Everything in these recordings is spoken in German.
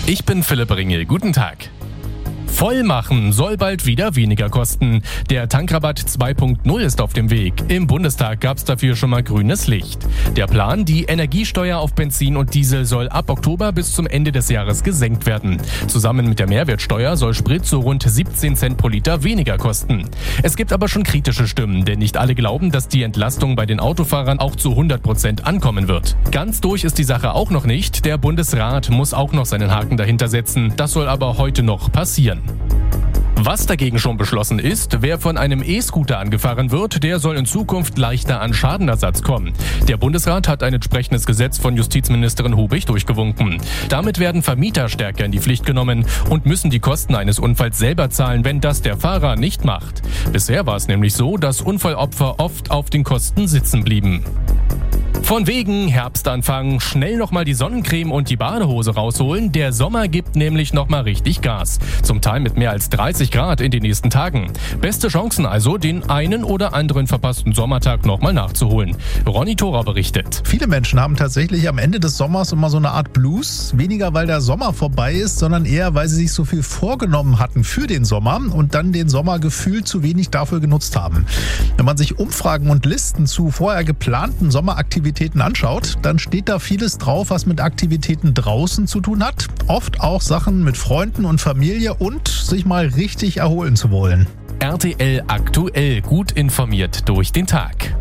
Ich bin Philipp Ringel. Guten Tag. Vollmachen soll bald wieder weniger kosten. Der Tankrabatt 2.0 ist auf dem Weg. Im Bundestag gab es dafür schon mal grünes Licht. Der Plan, die Energiesteuer auf Benzin und Diesel soll ab Oktober bis zum Ende des Jahres gesenkt werden. Zusammen mit der Mehrwertsteuer soll Sprit so rund 17 Cent pro Liter weniger kosten. Es gibt aber schon kritische Stimmen, denn nicht alle glauben, dass die Entlastung bei den Autofahrern auch zu 100% ankommen wird. Ganz durch ist die Sache auch noch nicht. Der Bundesrat muss auch noch seinen Haken dahinter setzen. Das soll aber heute noch passieren. Was dagegen schon beschlossen ist, wer von einem E-Scooter angefahren wird, der soll in Zukunft leichter an Schadenersatz kommen. Der Bundesrat hat ein entsprechendes Gesetz von Justizministerin Hubig durchgewunken. Damit werden Vermieter stärker in die Pflicht genommen und müssen die Kosten eines Unfalls selber zahlen, wenn das der Fahrer nicht macht. Bisher war es nämlich so, dass Unfallopfer oft auf den Kosten sitzen blieben. Von wegen Herbstanfang, schnell nochmal die Sonnencreme und die Badehose rausholen. Der Sommer gibt nämlich nochmal richtig Gas. Zum Teil mit mehr als 30 Grad in den nächsten Tagen. Beste Chancen also, den einen oder anderen verpassten Sommertag nochmal nachzuholen. Ronny Thora berichtet. Viele Menschen haben tatsächlich am Ende des Sommers immer so eine Art Blues. Weniger, weil der Sommer vorbei ist, sondern eher, weil sie sich so viel vorgenommen hatten für den Sommer und dann den Sommer gefühlt zu wenig dafür genutzt haben. Wenn man sich Umfragen und Listen zu vorher geplanten Sommeraktivitäten anschaut, dann steht da vieles drauf, was mit Aktivitäten draußen zu tun hat. Oft auch Sachen mit Freunden und Familie und sich mal richtig erholen zu wollen. RTL aktuell, gut informiert durch den Tag.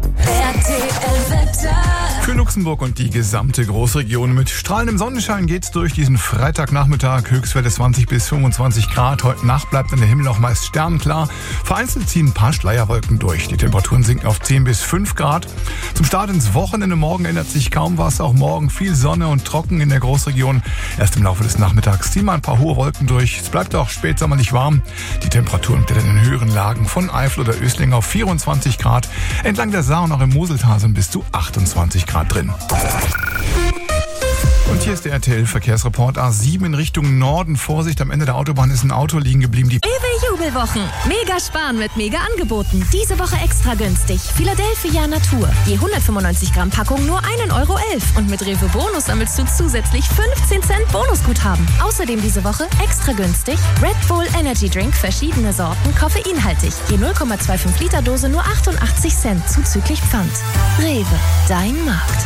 Für Luxemburg und die gesamte Großregion mit strahlendem Sonnenschein geht's durch diesen Freitagnachmittag. Höchstwerte 20 bis 25 Grad. Heute Nacht bleibt dann der Himmel auch meist sternklar. Vereinzelt ziehen ein paar Schleierwolken durch. Die Temperaturen sinken auf 10 bis 5 Grad. Zum Start ins Wochenende morgen ändert sich kaum was. Auch morgen viel Sonne und trocken in der Großregion. Erst im Laufe des Nachmittags ziehen mal ein paar hohe Wolken durch. Es bleibt auch spätsommerlich warm. Die Temperaturen klettern in höheren Lagen von Eifel oder Ösling auf 24 Grad. Entlang der Saar und auch im Moseltal sind bis zu 28 Grad drin. Und hier ist der RTL-Verkehrsreport. A7 in Richtung Norden. Vorsicht, am Ende der Autobahn ist ein Auto liegen geblieben. Die Jubelwochen. Mega sparen mit mega Angeboten. Diese Woche extra günstig. Philadelphia Natur. Je 195 Gramm Packung nur 1,11 Euro. Und mit Rewe Bonus sammelst du zusätzlich 15 Cent Bonusguthaben. Außerdem diese Woche extra günstig Red Bull Energy Drink, verschiedene Sorten, koffeinhaltig. Je 0,25 Liter Dose nur 88 Cent zuzüglich Pfand. Rewe, dein Markt.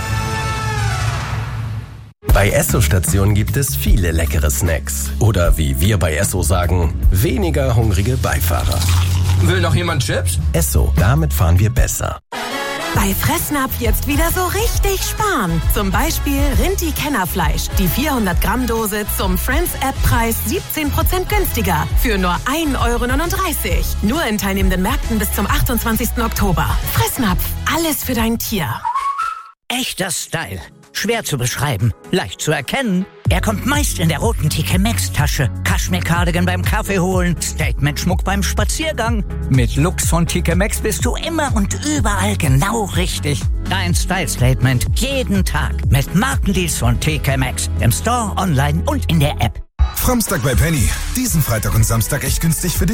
Bei Esso-Stationen gibt es viele leckere Snacks. Oder wie wir bei Esso sagen, weniger hungrige Beifahrer. Will noch jemand Chips? Esso, damit fahren wir besser. Bei Fressnapf jetzt wieder so richtig sparen. Zum Beispiel Rinti-Kennerfleisch. Die 400-Gramm-Dose zum Friends-App-Preis 17% günstiger. Für nur 1,39 Euro. Nur in teilnehmenden Märkten bis zum 28. Oktober. Fressnapf, alles für dein Tier. Echter Style. Schwer zu beschreiben, leicht zu erkennen. Er kommt meist in der roten TK Maxx Tasche. Kaschmir-Cardigan beim Kaffee holen, Statement-Schmuck beim Spaziergang. Mit Looks von TK Maxx bist du immer und überall genau richtig. Dein Style-Statement jeden Tag mit Markendeals von TK Maxx. Im Store, online und in der App. Framstag bei Penny. Diesen Freitag und Samstag echt günstig für dich.